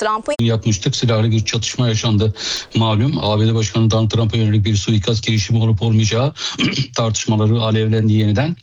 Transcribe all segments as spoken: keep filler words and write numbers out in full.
Trump'ın yapmıştık. Silahlı bir çatışma yaşandı malum. A B D Başkanı Donald Trump'a yönelik bir suikast girişimi olup olmayacağı tartışmaları alevlendi yeniden.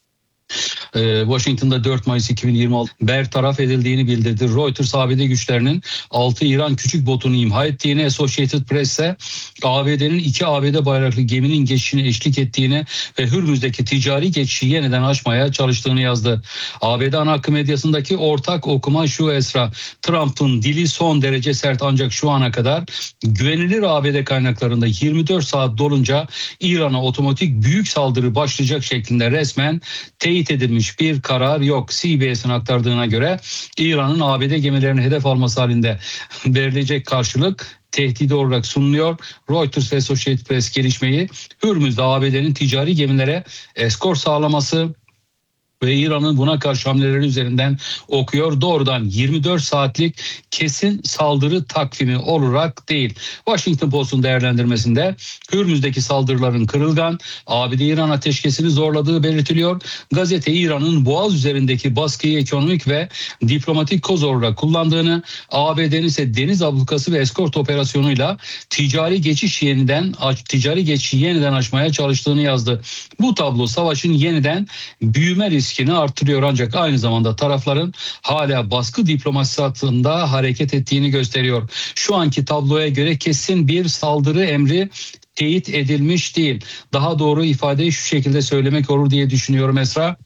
Washington'da dört Mayıs iki bin yirmi altı bertaraf edildiğini bildirdi. Reuters A B D güçlerinin altı İran küçük botunu imha ettiğini, Associated Press ise A B D'nin iki A B D bayraklı geminin geçişine eşlik ettiğini ve Hürmüz'deki ticari geçişi yeniden açmaya çalıştığını yazdı. A B D ana akım medyasındaki ortak okuma şu Esra: Trump'ın dili son derece sert ancak şu ana kadar güvenilir A B D kaynaklarında yirmi dört saat dolunca İran'a otomatik büyük saldırı başlayacak şeklinde resmen teyit edilmiş bir karar yok. C B S'in aktardığına göre İran'ın A B D gemilerini hedef alması halinde verilecek karşılık tehdidi olarak sunuluyor. Reuters ve Associated Press gelişmeyi Hürmüz'de A B D'nin ticari gemilere eskort sağlaması ve İran'ın buna karşı hamleleri üzerinden okuyor. Doğrudan yirmi dört saatlik kesin saldırı takvimi olarak değil. Washington Post'un değerlendirmesinde Hürmüz'deki saldırıların kırılgan, A B D İran ateşkesini zorladığı belirtiliyor. Gazete İran'ın Boğaz üzerindeki baskıyı ekonomik ve diplomatik koz olarak kullandığını, A B D'nin ise deniz ablukası ve eskort operasyonuyla ticari geçiş yeniden ticari geçişi yeniden açmaya çalıştığını yazdı. Bu tablo savaşın yeniden büyüme riskini artırıyor ancak aynı zamanda tarafların hala baskı diplomasisi hattında hareket ettiğini gösteriyor. Şu anki tabloya göre kesin bir saldırı emri teyit edilmiş değil. Daha doğru ifadeyi şu şekilde söylemek olur diye düşünüyorum Esra.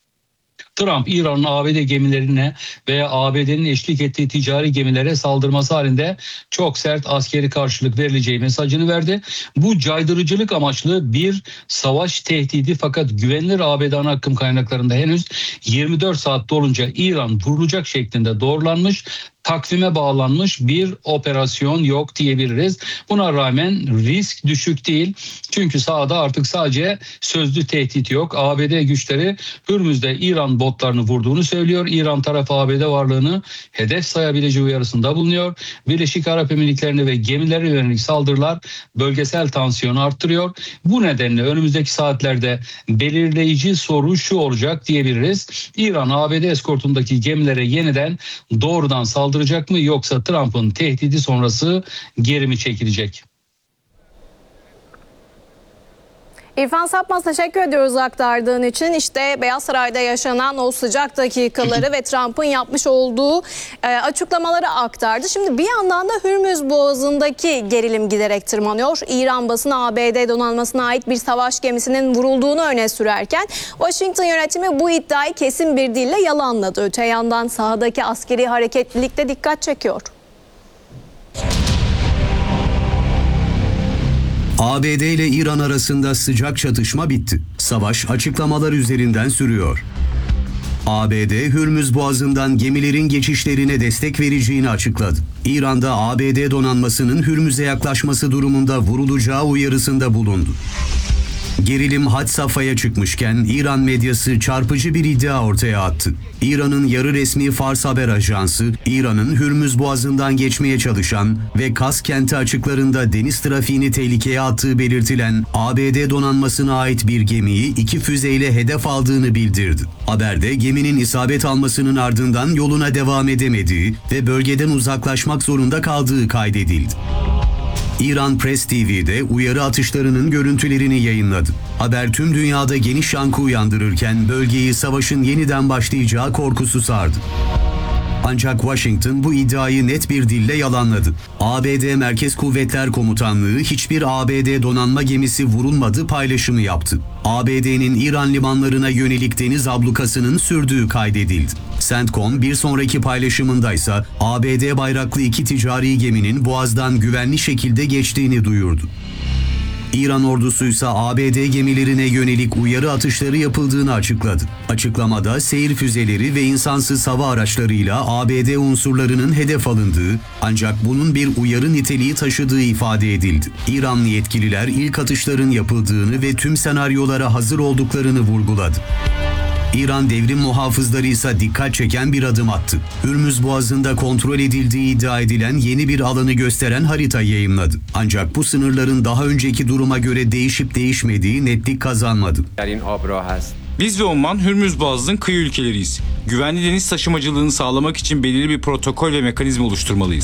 Trump, İran'ın A B D gemilerine veya A B D'nin eşlik ettiği ticari gemilere saldırması halinde çok sert askeri karşılık verileceği mesajını verdi. Bu caydırıcılık amaçlı bir savaş tehdidi fakat güvenilir A B D ana akım kaynaklarında henüz yirmi dört saat dolunca İran vurulacak şeklinde doğrulanmış, takvime bağlanmış bir operasyon yok diyebiliriz. Buna rağmen risk düşük değil. Çünkü sahada artık sadece sözlü tehdit yok. A B D güçleri Hürmüz'de İran botlarını vurduğunu söylüyor. İran tarafı A B D varlığını hedef sayabileceği uyarısında bulunuyor. Birleşik Arap Emirlikleri'ne ve gemilere yönelik saldırılar bölgesel tansiyonu arttırıyor. Bu nedenle önümüzdeki saatlerde belirleyici soru şu olacak diyebiliriz. İran A B D eskortundaki gemilere yeniden doğrudan saldıracak mı yoksa Trump'ın tehdidi sonrası geri mi çekilecek? İrfan Sapmaz, teşekkür ediyoruz aktardığın için. İşte Beyaz Saray'da yaşanan o sıcak dakikaları ve Trump'ın yapmış olduğu e, açıklamaları aktardı. Şimdi bir yandan da Hürmüz Boğazı'ndaki gerilim giderek tırmanıyor. İran basını A B D donanmasına ait bir savaş gemisinin vurulduğunu öne sürerken Washington yönetimi bu iddiayı kesin bir dille yalanladı. Öte yandan sahadaki askeri hareketlilik de dikkat çekiyor. A B D ile İran arasında sıcak çatışma bitti. Savaş açıklamalar üzerinden sürüyor. A B D, Hürmüz Boğazı'ndan gemilerin geçişlerine destek vereceğini açıkladı. İran'da A B D donanmasının Hürmüz'e yaklaşması durumunda vurulacağı uyarısında bulundu. Gerilim had safhaya çıkmışken İran medyası çarpıcı bir iddia ortaya attı. İran'ın yarı resmi Fars haber ajansı, İran'ın Hürmüz Boğazı'ndan geçmeye çalışan ve Kas kenti açıklarında deniz trafiğini tehlikeye attığı belirtilen A B D donanmasına ait bir gemiyi iki füzeyle hedef aldığını bildirdi. Haberde geminin isabet almasının ardından yoluna devam edemediği ve bölgeden uzaklaşmak zorunda kaldığı kaydedildi. İran Press T V'de uyarı atışlarının görüntülerini yayınladı. Haber tüm dünyada geniş yankı uyandırırken bölgeyi savaşın yeniden başlayacağı korkusu sardı. Ancak Washington bu iddiayı net bir dille yalanladı. A B D Merkez Kuvvetler Komutanlığı hiçbir A B D donanma gemisi vurulmadı paylaşımı yaptı. A B D'nin İran limanlarına yönelik deniz ablukasının sürdüğü kaydedildi. CENTCOM bir sonraki paylaşımındaysa A B D bayraklı iki ticari geminin Boğaz'dan güvenli şekilde geçtiğini duyurdu. İran ordusuysa A B D gemilerine yönelik uyarı atışları yapıldığını açıkladı. Açıklamada seyir füzeleri ve insansız hava araçlarıyla A B D unsurlarının hedef alındığı ancak bunun bir uyarı niteliği taşıdığı ifade edildi. İranlı yetkililer ilk atışların yapıldığını ve tüm senaryolara hazır olduklarını vurguladı. İran devrim muhafızları ise dikkat çeken bir adım attı. Hürmüz Boğazı'nda kontrol edildiği iddia edilen yeni bir alanı gösteren harita yayımladı. Ancak bu sınırların daha önceki duruma göre değişip değişmediği netlik kazanmadı. Biz ve Oman Hürmüz Boğazı'nın kıyı ülkeleriyiz. Güvenli deniz taşımacılığını sağlamak için belirli bir protokol ve mekanizma oluşturmalıyız.